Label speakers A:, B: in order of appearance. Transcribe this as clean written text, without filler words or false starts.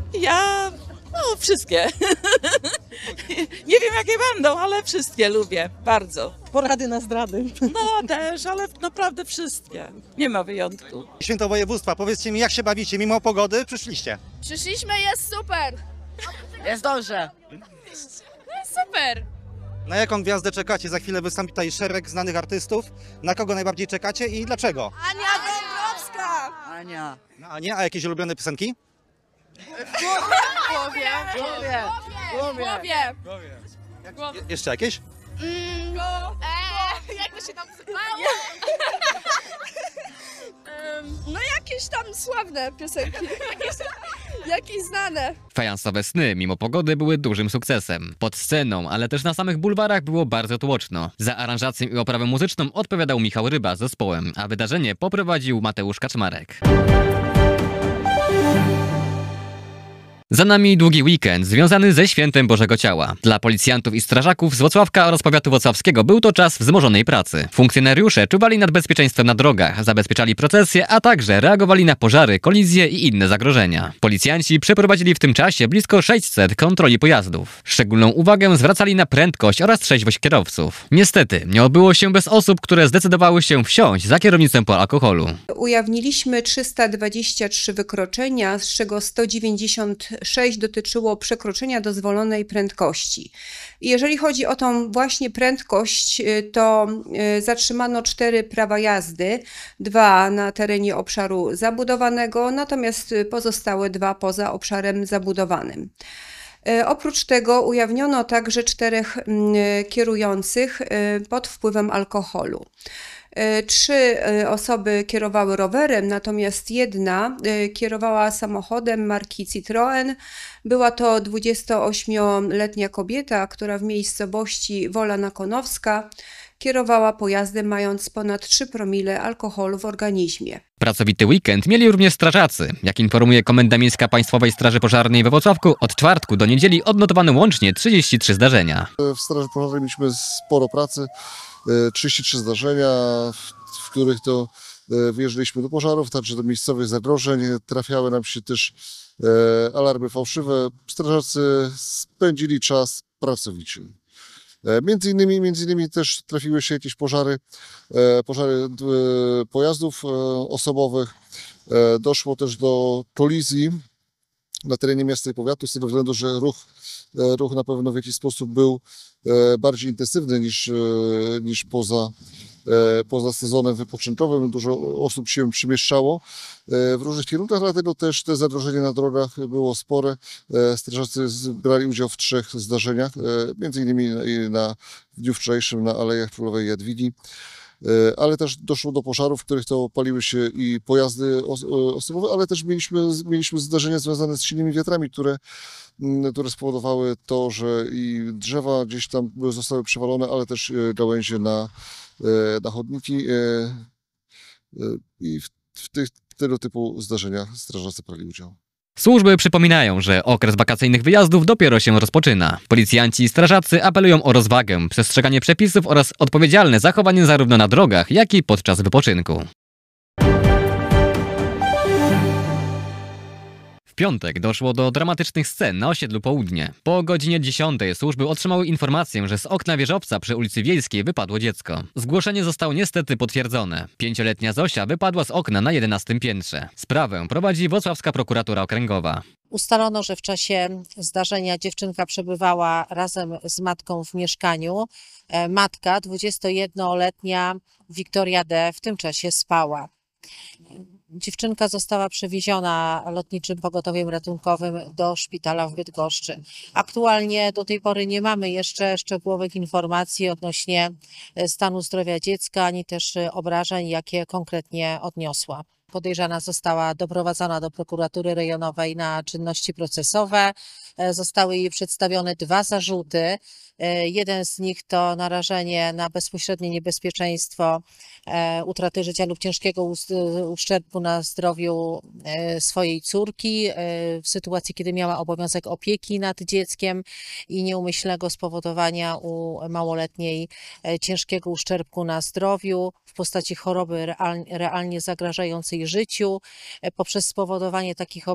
A: Ja, no wszystkie. Nie wiem jakie będą, ale wszystkie lubię, bardzo.
B: Porady na zdrady.
A: No też, ale naprawdę wszystkie. Nie ma wyjątku.
C: Święto województwa, powiedzcie mi, jak się bawicie? Mimo pogody przyszliście.
D: Przyszliśmy, jest super!
B: Jest dobrze.
D: Jest super!
C: Na jaką gwiazdę czekacie? Za chwilę wystąpi tutaj szereg znanych artystów. Na kogo najbardziej czekacie i dlaczego?
D: Ania Dąbrowska!
B: Ania.
C: No, a nie? A jakieś ulubione piosenki?
D: W głowie! W głowie!
C: Jeszcze jakieś?
D: Jak to się tam nazywało? No jakieś tam sławne piosenki. Jakieś znane.
E: Fajansowe sny mimo pogody były dużym sukcesem. Pod sceną, ale też na samych bulwarach było bardzo tłoczno. Za aranżację i oprawę muzyczną odpowiadał Michał Ryba z zespołem, a wydarzenie poprowadził Mateusz Kaczmarek. Za nami długi weekend związany ze Świętem Bożego Ciała. Dla policjantów i strażaków z Włocławka oraz powiatu włocławskiego był to czas wzmożonej pracy. Funkcjonariusze czuwali nad bezpieczeństwem na drogach, zabezpieczali procesje, a także reagowali na pożary, kolizje i inne zagrożenia. Policjanci przeprowadzili w tym czasie blisko 600 kontroli pojazdów. Szczególną uwagę zwracali na prędkość oraz trzeźwość kierowców. Niestety, nie obyło się bez osób, które zdecydowały się wsiąść za kierownicą po alkoholu.
F: Ujawniliśmy 323 wykroczenia, z czego 196 dotyczyło przekroczenia dozwolonej prędkości. Jeżeli chodzi o tą właśnie prędkość, to zatrzymano 4 prawa jazdy, 2 na terenie obszaru zabudowanego, natomiast pozostałe 2 poza obszarem zabudowanym. Oprócz tego ujawniono także 4 kierujących pod wpływem alkoholu. 3 osoby kierowały rowerem, natomiast 1 kierowała samochodem marki Citroen. Była to 28-letnia kobieta, która w miejscowości Wola Nakonowska kierowała pojazdem mając ponad 3 promile alkoholu w organizmie.
E: Pracowity weekend mieli również strażacy. Jak informuje Komenda Miejska Państwowej Straży Pożarnej we Włocławku, od czwartku do niedzieli odnotowano łącznie 33 zdarzenia.
G: W Straży Pożarnej mieliśmy sporo pracy, 33 zdarzenia, w których to wyjeżdżaliśmy do pożarów, także do miejscowych zagrożeń. Trafiały nam się też alarmy fałszywe. Strażacy spędzili czas pracowicie. Między innymi też trafiły się jakieś pożary pojazdów osobowych. Doszło też do kolizji na terenie miasta i powiatu z tego względu, że ruch na pewno w jakiś sposób był bardziej intensywny niż poza sezonem wypoczynkowym. Dużo osób się przemieszczało w różnych kierunkach, dlatego też te zagrożenie na drogach było spore. Strażacy brali udział w 3 zdarzeniach, między innymi w dniu wczorajszym na Alejach Królowej Jadwigi. Ale też doszło do pożarów, w których to paliły się i pojazdy osobowe, ale też mieliśmy zdarzenia związane z silnymi wiatrami, które spowodowały to, że i drzewa gdzieś tam zostały przewalone, ale też gałęzie na chodniki i w tego typu zdarzeniach strażacy brali udział.
E: Służby przypominają, że okres wakacyjnych wyjazdów dopiero się rozpoczyna. Policjanci i strażacy apelują o rozwagę, przestrzeganie przepisów oraz odpowiedzialne zachowanie zarówno na drogach, jak i podczas wypoczynku. W piątek doszło do dramatycznych scen na osiedlu Południe. Po godzinie 10 służby otrzymały informację, że z okna wieżowca przy ulicy Wiejskiej wypadło dziecko. Zgłoszenie zostało niestety potwierdzone. 5-letnia Zosia wypadła z okna na 11 piętrze. Sprawę prowadzi Włocławska Prokuratura Okręgowa.
H: Ustalono, że w czasie zdarzenia dziewczynka przebywała razem z matką w mieszkaniu. Matka, 21-letnia Wiktoria D., w tym czasie spała. Dziewczynka została przewieziona lotniczym pogotowiem ratunkowym do szpitala w Bydgoszczy. Aktualnie do tej pory nie mamy jeszcze szczegółowych informacji odnośnie stanu zdrowia dziecka, ani też obrażeń, jakie konkretnie odniosła. Podejrzana została doprowadzona do prokuratury rejonowej na czynności procesowe. Zostały jej przedstawione 2 zarzuty. Jeden z nich to narażenie na bezpośrednie niebezpieczeństwo utraty życia lub ciężkiego uszczerbku na zdrowiu swojej córki w sytuacji, kiedy miała obowiązek opieki nad dzieckiem i nieumyślnego spowodowania u małoletniej ciężkiego uszczerbku na zdrowiu w postaci choroby realnie zagrażającej życiu poprzez spowodowanie takich